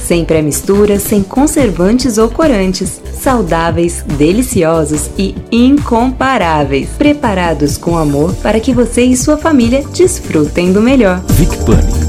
Sem pré-misturas, sem conservantes ou corantes. Saudáveis, deliciosos e incomparáveis. Preparados com amor para que você e sua família desfrutem do melhor. Vicpani.